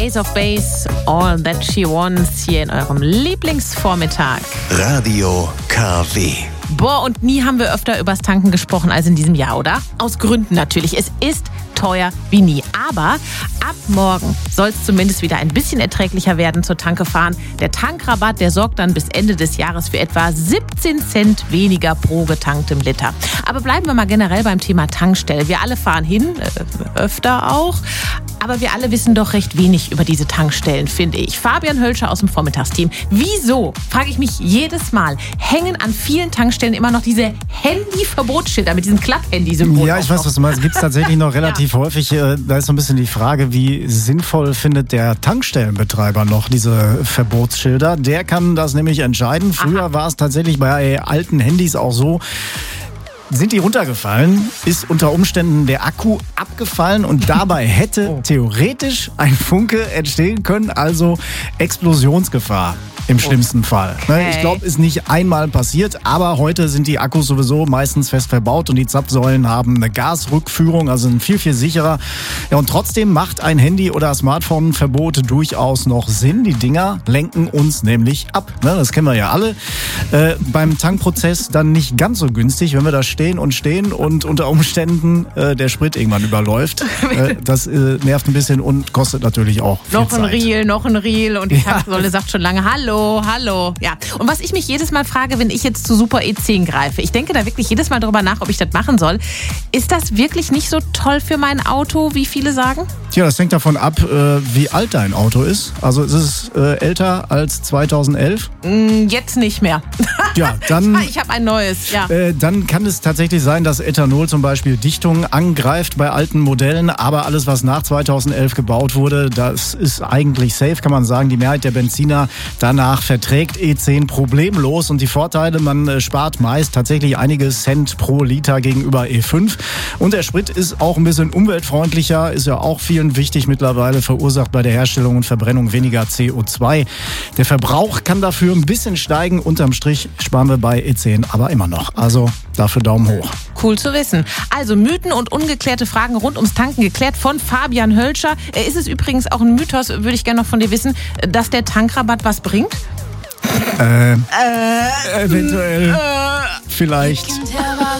Ace of Base, All That She Wants, hier in eurem Lieblingsvormittag. Radio KW. Boah, und nie haben wir öfter übers Tanken gesprochen als in diesem Jahr, oder? Aus Gründen natürlich. Es ist teuer wie nie. Aber ab morgen soll es zumindest wieder ein bisschen erträglicher werden zur Tanke fahren. Der Tankrabatt, der sorgt dann bis Ende des Jahres für etwa 17 Cent weniger pro getanktem Liter. Aber bleiben wir mal generell beim Thema Tankstelle. Wir alle fahren hin, öfter auch. Aber wir alle wissen doch recht wenig über diese Tankstellen, finde ich. Fabian Hölscher aus dem Vormittagsteam. Wieso, frage ich mich jedes Mal, hängen an vielen Tankstellen immer noch diese Handy-Verbotsschilder mit diesem Klapp-Handy-Symbol? Ja, ich weiß, was du meinst. Gibt es tatsächlich noch relativ häufig. Da ist so ein bisschen die Frage, wie sinnvoll findet der Tankstellenbetreiber noch diese Verbotsschilder? Der kann das nämlich entscheiden. Früher war es tatsächlich bei alten Handys auch so, sind die runtergefallen, ist unter Umständen der Akku abgefallen und dabei hätte theoretisch ein Funke entstehen können, also Explosionsgefahr im schlimmsten Fall. Okay. Ich glaube, ist nicht einmal passiert, aber heute sind die Akkus sowieso meistens fest verbaut und die Zapfsäulen haben eine Gasrückführung, also sind viel, viel sicherer. Ja, und trotzdem macht ein Handy- oder Smartphone-Verbot durchaus noch Sinn. Die Dinger lenken uns nämlich ab. Das kennen wir ja alle. Beim Tankprozess dann nicht ganz so günstig, wenn wir da stehen und unter Umständen der Sprit irgendwann überläuft. Das nervt ein bisschen und kostet natürlich auch viel Noch ein Zeit. Riel und die Tanksäule sagt schon lange Hallo. Ja. Und was ich mich jedes Mal frage, wenn ich jetzt zu Super E10 greife, ich denke da wirklich jedes Mal drüber nach, ob ich das machen soll. Ist das wirklich nicht so toll für mein Auto, wie viele sagen? Tja, das hängt davon ab, wie alt dein Auto ist. Also ist es älter als 2011? Jetzt nicht mehr. Ja, dann... Ich habe ein neues, ja. Dann kann es tatsächlich sein, dass Ethanol zum Beispiel Dichtungen angreift bei alten Modellen, aber alles, was nach 2011 gebaut wurde, das ist eigentlich safe, kann man sagen. Die Mehrheit der Benziner danach verträgt E10 problemlos und die Vorteile, man spart meist tatsächlich einige Cent pro Liter gegenüber E5 und der Sprit ist auch ein bisschen umweltfreundlicher, ist ja auch vielen wichtig mittlerweile, verursacht bei der Herstellung und Verbrennung weniger CO2. Der Verbrauch kann dafür ein bisschen steigen, unterm Strich sparen wir bei E10 aber immer noch, also dafür Daumen hoch. Cool zu wissen. Also Mythen und ungeklärte Fragen rund ums Tanken geklärt von Fabian Hölscher. Ist es übrigens auch ein Mythos, würde ich gerne noch von dir wissen, dass der Tankrabatt was bringt? Eventuell. Vielleicht.